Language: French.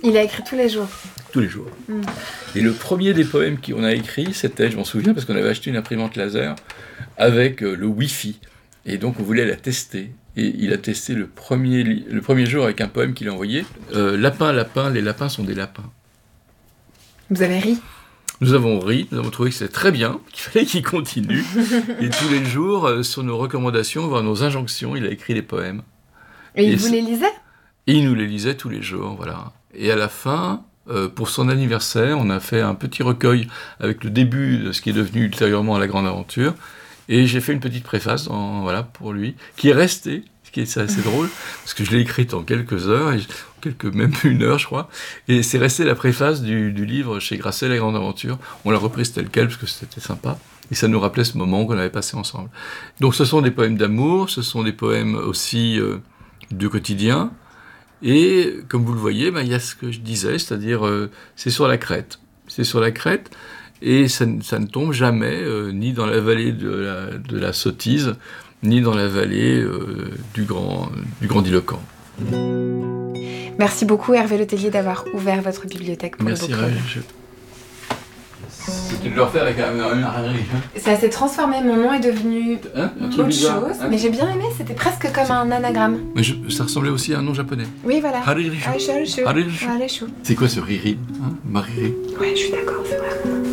Il a écrit tous les jours. Tous les jours. Et le premier des poèmes qu'on a écrit, c'était, je m'en souviens, parce qu'on avait acheté une imprimante laser avec le Wi-Fi. Et donc on voulait la tester. Et il a testé le premier jour avec un poème qu'il a envoyé. Lapin, lapin, les lapins sont des lapins. Vous avez ri? Nous avons ri, nous avons trouvé que c'était très bien, qu'il fallait qu'il continue. Et tous les jours, sur nos recommandations, voire nos injonctions, il a écrit des poèmes. Et il vous les lisait? Et il nous les lisait tous les jours, voilà. Et à la fin, pour son anniversaire, on a fait un petit recueil avec le début de ce qui est devenu ultérieurement La Grande Aventure. Et j'ai fait une petite préface pour lui, qui est restée, ce qui est assez drôle, parce que je l'ai écrite en quelques heures, même une heure, je crois. Et c'est resté la préface du livre chez Grasset, La Grande Aventure. On l'a reprise telle quelle, parce que c'était sympa. Et ça nous rappelait ce moment qu'on avait passé ensemble. Donc ce sont des poèmes d'amour, ce sont des poèmes aussi du quotidien. Et comme vous le voyez, il y a ce que je disais, c'est-à-dire c'est sur la crête. C'est sur la crête, et ça ne tombe jamais, ni dans la vallée de la sottise, ni dans la vallée du grandiloquent. Merci beaucoup Hervé Letellier d'avoir ouvert votre bibliothèque pour le Book Club. Merci. C'était de le refaire avec un Ça s'est transformé, mon nom est devenu autre chose, mais j'ai bien aimé, c'était presque comme un anagramme. Mais ça ressemblait aussi à un nom japonais. Oui, voilà. Haririshu. Harishu. C'est quoi ce riri, Mariri? Ouais, je suis d'accord, c'est vrai.